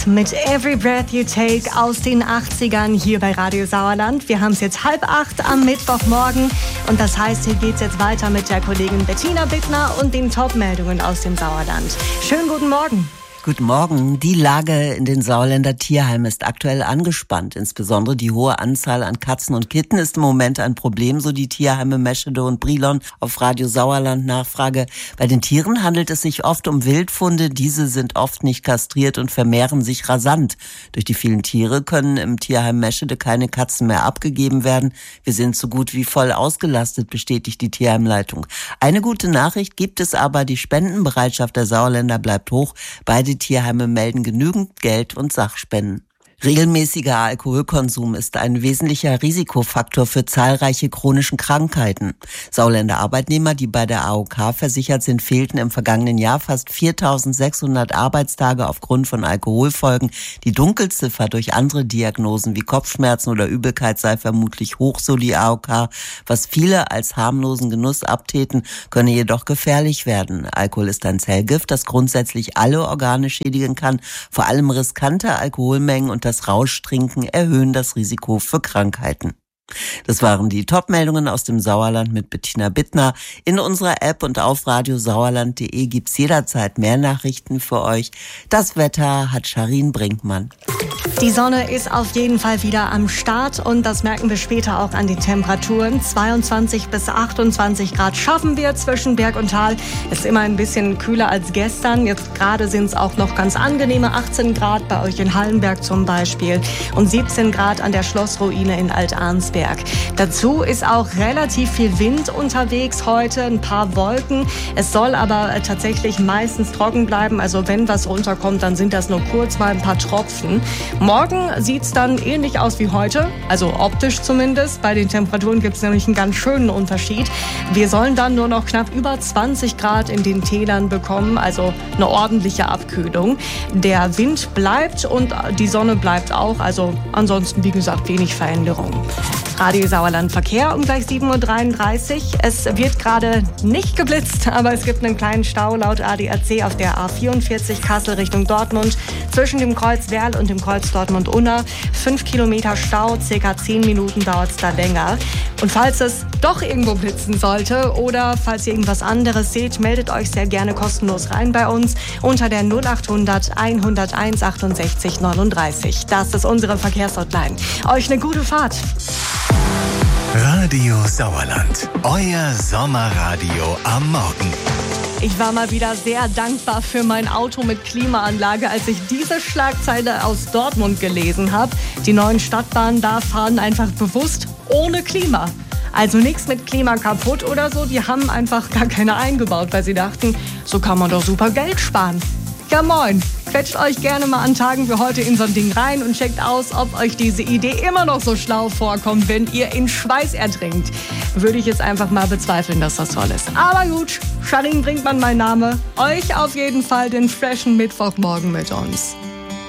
mit Every Breath You Take aus den 80ern hier bei Radio Sauerland. Wir haben es jetzt 7:30 am Mittwochmorgen und das heißt, hier geht es jetzt weiter mit der Kollegin Bettina Bittner und den Top-Meldungen aus dem Sauerland. Schönen guten Morgen. Guten Morgen. Die Lage in den Sauerländer Tierheimen ist aktuell angespannt. Insbesondere die hohe Anzahl an Katzen und Kitten ist im Moment ein Problem, so die Tierheime Meschede und Brilon auf Radio Sauerland Nachfrage. Bei den Tieren handelt es sich oft um Wildfunde. Diese sind oft nicht kastriert und vermehren sich rasant. Durch die vielen Tiere können im Tierheim Meschede keine Katzen mehr abgegeben werden. Wir sind so gut wie voll ausgelastet, bestätigt die Tierheimleitung. Eine gute Nachricht gibt es aber, die Spendenbereitschaft der Sauerländer bleibt hoch. Beide Tierheime melden genügend Geld und Sachspenden. Regelmäßiger Alkoholkonsum ist ein wesentlicher Risikofaktor für zahlreiche chronische Krankheiten. Sauerländer Arbeitnehmer, die bei der AOK versichert sind, fehlten im vergangenen Jahr fast 4.600 Arbeitstage aufgrund von Alkoholfolgen. Die Dunkelziffer durch andere Diagnosen wie Kopfschmerzen oder Übelkeit sei vermutlich hoch, so die AOK. Was viele als harmlosen Genuss abtäten, könne jedoch gefährlich werden. Alkohol ist ein Zellgift, das grundsätzlich alle Organe schädigen kann. Vor allem riskante Alkoholmengen und das Rauschtrinken erhöhen das Risiko für Krankheiten. Das waren die Top-Meldungen aus dem Sauerland mit Bettina Bittner. In unserer App und auf radiosauerland.de gibt's jederzeit mehr Nachrichten für euch. Das Wetter hat Sharin Brinkmann. Die Sonne ist auf jeden Fall wieder am Start und das merken wir später auch an den Temperaturen. 22 bis 28 Grad schaffen wir zwischen Berg und Tal. Ist immer ein bisschen kühler als gestern. Jetzt gerade sind es auch noch ganz angenehme 18 Grad bei euch in Hallenberg zum Beispiel und 17 Grad an der Schlossruine in Alt-Arnsberg. Dazu ist auch relativ viel Wind unterwegs heute, ein paar Wolken. Es soll aber tatsächlich meistens trocken bleiben. Also wenn was runterkommt, dann sind das nur kurz mal ein paar Tropfen. Morgen sieht es dann ähnlich aus wie heute, also optisch zumindest. Bei den Temperaturen gibt es nämlich einen ganz schönen Unterschied. Wir sollen dann nur noch knapp über 20 Grad in den Tälern bekommen, also eine ordentliche Abkühlung. Der Wind bleibt und die Sonne bleibt auch, also ansonsten wie gesagt wenig Veränderung. Radio Sauerland Verkehr um gleich 7.33 Uhr. Es wird gerade nicht geblitzt, aber es gibt einen kleinen Stau laut ADAC auf der A44 Kassel Richtung Dortmund zwischen dem Kreuz Werl und dem Kreuz Dortmund-Unna. 5 Kilometer Stau, circa 10 Minuten dauert es da länger. Und falls es doch irgendwo blitzen sollte oder falls ihr irgendwas anderes seht, meldet euch sehr gerne kostenlos rein bei uns unter der 0800 101 68 39. Das ist unsere Verkehrshotline. Euch eine gute Fahrt. Radio Sauerland, euer Sommerradio am Morgen. Ich war mal wieder sehr dankbar für mein Auto mit Klimaanlage, als ich diese Schlagzeile aus Dortmund gelesen habe. Die neuen Stadtbahnen da fahren einfach bewusst ohne Klima. Also nichts mit Klima kaputt oder so, die haben einfach gar keine eingebaut, weil sie dachten, so kann man doch super Geld sparen. Ja moin, quetscht euch gerne mal an Tagen wie heute in so ein Ding rein und checkt aus, ob euch diese Idee immer noch so schlau vorkommt, wenn ihr in Schweiß ertrinkt. Würde ich jetzt einfach mal bezweifeln, dass das toll ist. Aber gut, Sharin Brinkmann mein Name. Euch auf jeden Fall den freshen Mittwochmorgen mit uns.